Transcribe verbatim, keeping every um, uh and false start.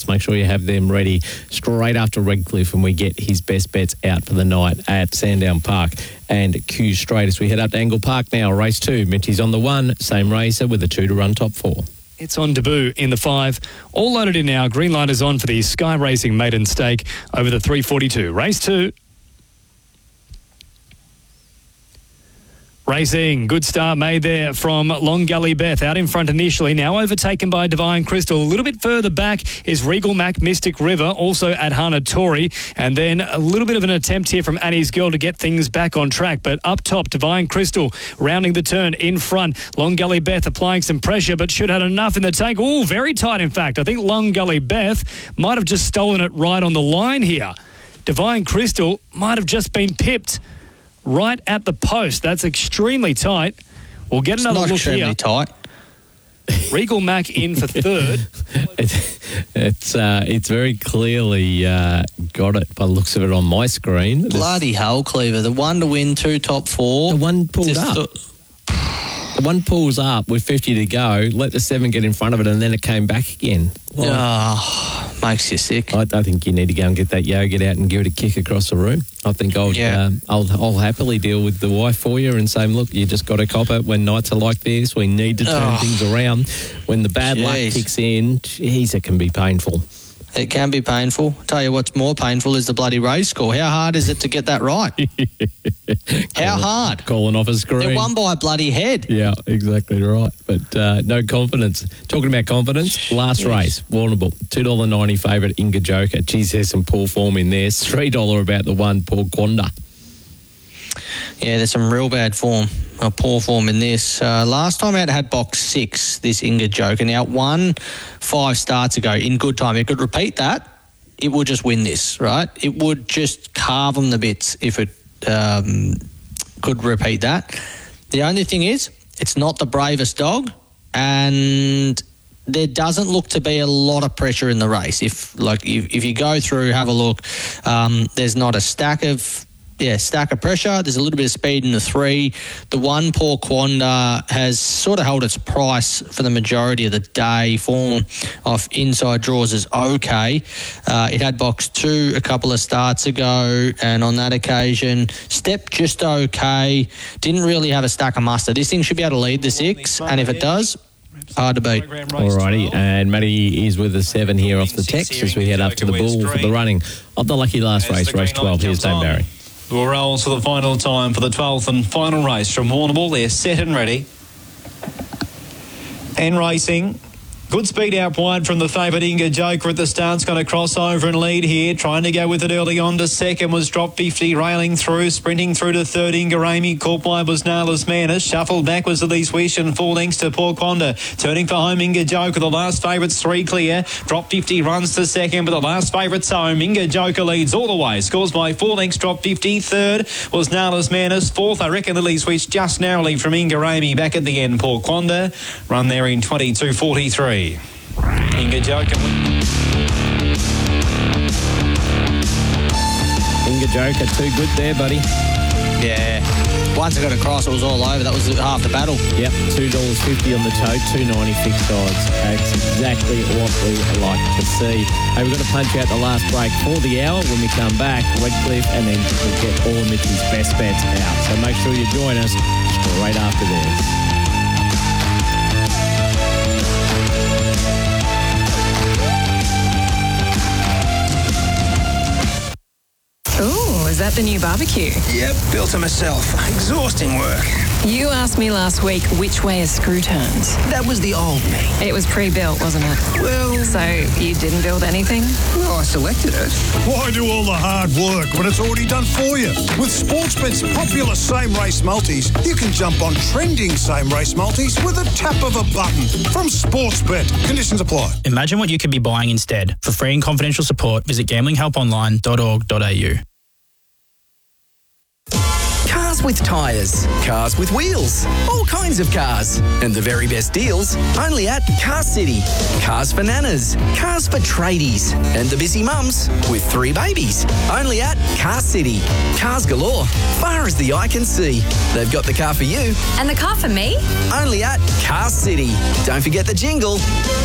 starts. Make sure you have them ready straight after Redcliffe when we get his best bets out for the night at Sandown Park and Q straight as we head up to Angle Park now. Race two. Minty's on the one. Same racer with a two to run top four. It's on debut in the five. All loaded in now. Green light is on for the Sky Racing maiden stake over the three forty-two. Race two. Racing, good start made there from Long Gully Beth. Out in front initially, now overtaken by Divine Crystal. A little bit further back is Regal Mac Mystic River, also at Hana Tori. And then a little bit of an attempt here from Annie's Girl to get things back on track. But up top, Divine Crystal rounding the turn in front. Long Gully Beth applying some pressure, but should have had enough in the tank. Oh, very tight, in fact. I think Long Gully Beth might have just stolen it right on the line here. Divine Crystal might have just been pipped right at the post. That's extremely tight. We'll get it's another not look extremely here. tight. Regal Mac in for third. it's it's, uh, it's very clearly uh, got it by the looks of it on my screen. Bloody hell, Cleaver. The one to win, two top four. The one pulled Just up. th- The one pulls up with fifty to go, let the seven get in front of it, and then it came back again. Well, oh, makes you sick. I, I think you need to go and get that yogurt out and give it a kick across the room. I think I'll, Yeah. um, I'll, I'll happily deal with the wife for you and say, look, you just got to cop it when nights are like this. We need to turn Oh. things around. When the bad luck Jeez. kicks in, geez, it can be painful. It can be painful. Tell you what's more painful is the bloody race score. How hard is it to get that right? How hard? Calling off a screen. They're won by a bloody head. Yeah, exactly right. But uh, no confidence. Talking about confidence, last Yes. race, Warrnambool, two dollars ninety favourite Inga Joker. Geez, there's some poor form in there. three dollars about the one, Paul Quanda. Yeah, there's some real bad form, or poor form in this. Uh, last time out, it had box six, this Inga Joker. Now, one five starts ago in good time. It could repeat that. It would just win this, right? It would just carve them the bits if it um, could repeat that. The only thing is, it's not the bravest dog, and there doesn't look to be a lot of pressure in the race. If like if, if you go through, have a look, um, there's not a stack of Yeah, stack of pressure. There's a little bit of speed in the three. The one, Paul Quanda, has sort of held its price for the majority of the day. Form off inside draws is okay. Uh, it had box two a couple of starts ago, and on that occasion, stepped just okay. Didn't really have a stack of muster. This thing should be able to lead the six, and if it does, hard to beat. Alrighty, and Matty is with the seven here off the text as we head up to the bull for the running of the lucky last race, race twelve. Here's Dame Barry. We'll roll to the final time for the twelfth and final race from Warrnambool. They're set and ready. And racing. Good speed out wide from the favourite Inga Joker at the start. It's going to cross over and lead here. Trying to go with it early on to second was Drop fifty, railing through, sprinting through to third. Inga Amy, caught wide was Nailers Manus. Shuffled backwards to These Wish and four lengths to Paul Quanda. Turning for home, Inga Joker. The last favourite's three clear. Drop fifty runs to second, but the last favourite's home. Inga Joker leads all the way. Scores by four lengths, Drop fifty. Third was Nailers Manus. Fourth, I reckon Lily Swish just narrowly from Inga Amy. Back at the end, Paul Quanda. Run there in twenty-two forty-three. Inga Joker. Inga Joker, too good there, buddy. Yeah. Once I got across, it was all over. That was half the battle. Yep, two dollars fifty on the tote, two ninety fixed odds. That's exactly what we like to see. Hey, we've got to punch out the last break for the hour. When we come back, Redcliffe, and then we'll get all of Mitch's best bets out. So make sure you join us straight after this. Ooh, is that the new barbecue? Yep, built it myself. Exhausting work. You asked me last week which way a screw turns. That was the old me. It was pre-built, wasn't it? Well, So you didn't build anything? well, I selected it. Why do all the hard work when it's already done for you? With Sportsbet's popular same race multis, you can jump on trending same race multis with a tap of a button. From Sportsbet, conditions apply. Imagine what you could be buying instead. For free and confidential support, visit gambling help online dot org dot a u. Cars with tyres, cars with wheels, all kinds of cars. And the very best deals only at Car City. Cars for nanas, cars for tradies, and the busy mums with three babies. Only at Car City. Cars galore, far as the eye can see. They've got the car for you. And the car for me? Only at Car City. Don't forget the jingle.